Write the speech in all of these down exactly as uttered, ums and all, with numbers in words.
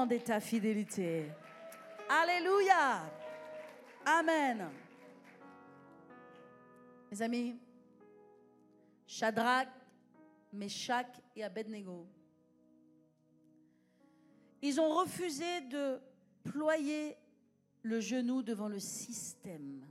grande est ta fidélité. Alléluia. Amen. Mes amis, Shadrach, Meshach et Abednego, ils ont refusé de ployer le genou devant le système.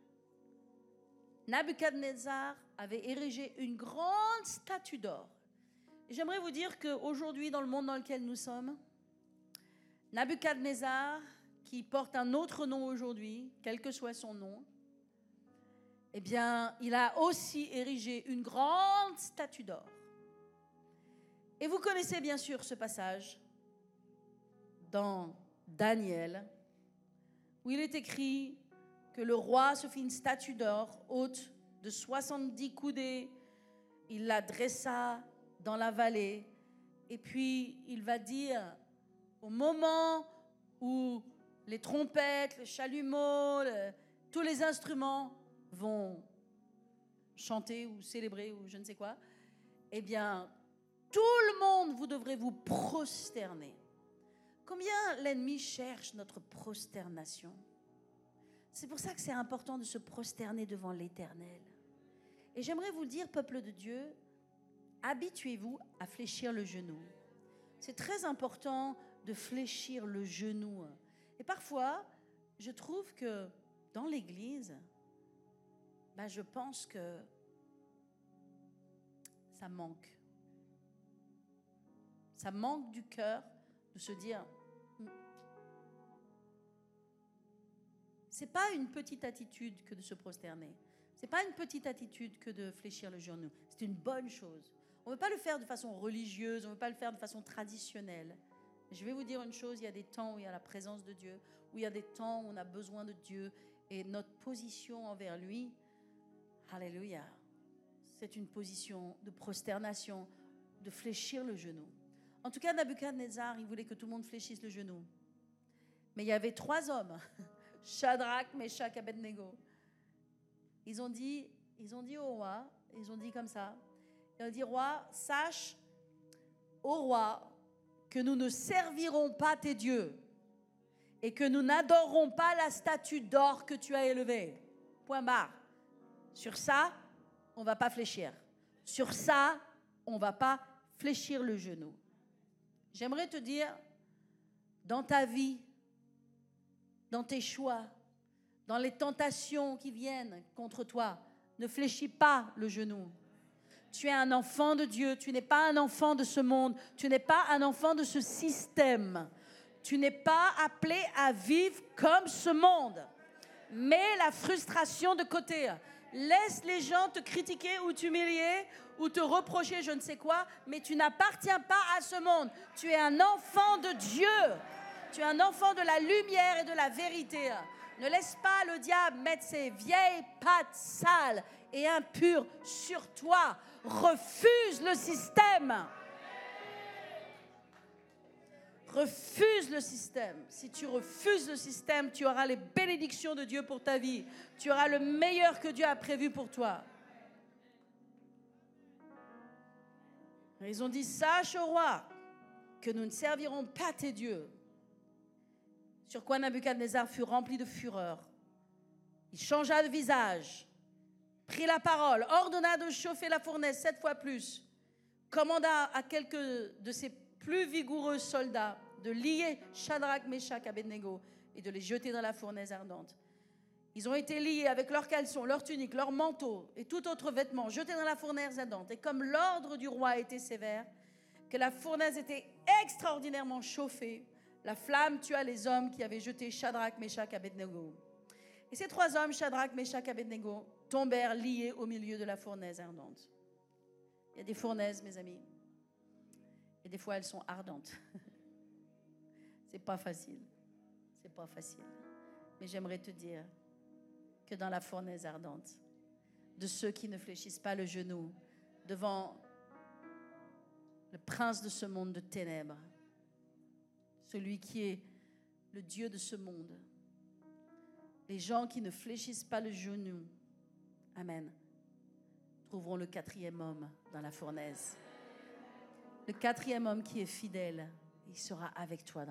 Nabuchodonosor avait érigé une grande statue d'or. Et j'aimerais vous dire qu'aujourd'hui, dans le monde dans lequel nous sommes, Nabuchodonosor, qui porte un autre nom aujourd'hui, quel que soit son nom, eh bien, il a aussi érigé une grande statue d'or. Et vous connaissez bien sûr ce passage dans Daniel, où il est écrit que le roi se fit une statue d'or haute de soixante-dix coudées. Il la dressa dans la vallée. Et puis, il va dire, au moment où les trompettes, les chalumeaux, le, tous les instruments vont chanter ou célébrer ou je ne sais quoi, eh bien, tout le monde, vous devrez vous prosterner. Combien l'ennemi cherche notre prosternation? C'est pour ça que c'est important de se prosterner devant l'Éternel. Et j'aimerais vous le dire, peuple de Dieu, habituez-vous à fléchir le genou. C'est très important de fléchir le genou. Et parfois, je trouve que dans l'Église, ben je pense que ça manque. Ça manque du cœur de se dire... Ce n'est pas une petite attitude que de se prosterner. Ce n'est pas une petite attitude que de fléchir le genou. C'est une bonne chose. On ne veut pas le faire de façon religieuse, on ne veut pas le faire de façon traditionnelle. Je vais vous dire une chose, il y a des temps où il y a la présence de Dieu, où il y a des temps où on a besoin de Dieu, et notre position envers lui, alléluia, c'est une position de prosternation, de fléchir le genou. En tout cas, Nabuchodonosor, il voulait que tout le monde fléchisse le genou. Mais il y avait trois hommes, Shadrach, Meshach, Abednego. Ils ont dit, ils ont dit au roi, ils ont dit comme ça, ils ont dit, roi, sache au roi que nous ne servirons pas tes dieux et que nous n'adorerons pas la statue d'or que tu as élevée. Point barre. Sur ça, on ne va pas fléchir. Sur ça, on ne va pas fléchir le genou. J'aimerais te dire, dans ta vie, dans tes choix, dans les tentations qui viennent contre toi, ne fléchis pas le genou. Tu es un enfant de Dieu, tu n'es pas un enfant de ce monde, tu n'es pas un enfant de ce système. Tu n'es pas appelé à vivre comme ce monde. Mets la frustration de côté. Laisse les gens te critiquer ou t'humilier ou te reprocher je ne sais quoi, mais tu n'appartiens pas à ce monde. Tu es un enfant de Dieu. Tu es un enfant de la lumière et de la vérité. Ne laisse pas le diable mettre ses vieilles pattes sales et impures sur toi. Refuse le système. Refuse le système. Si tu refuses le système, tu auras les bénédictions de Dieu pour ta vie. Tu auras le meilleur que Dieu a prévu pour toi. Ils ont dit, sache au roi que nous ne servirons pas tes dieux. Sur quoi Nabuchodonosor fut rempli de fureur. Il changea de visage, prit la parole, ordonna de chauffer la fournaise sept fois plus, commanda à quelques de ses plus vigoureux soldats de lier Shadrach, Meshach, Abednego et de les jeter dans la fournaise ardente. Ils ont été liés avec leurs caleçons, leurs tuniques, leurs manteaux et tout autre vêtement, jetés dans la fournaise ardente. Et comme l'ordre du roi était sévère, que la fournaise était extraordinairement chauffée, la flamme tua les hommes qui avaient jeté Shadrach, Meshach, Abednego. Et ces trois hommes, Shadrach, Meshach, Abednego, tombèrent liés au milieu de la fournaise ardente. Il y a des fournaises, mes amis, et des fois elles sont ardentes. C'est pas facile, c'est pas facile. Mais j'aimerais te dire que dans la fournaise ardente, de ceux qui ne fléchissent pas le genou devant le prince de ce monde de ténèbres, celui qui est le Dieu de ce monde, les gens qui ne fléchissent pas le genou, amen, trouveront le quatrième homme dans la fournaise. Le quatrième homme qui est fidèle, il sera avec toi.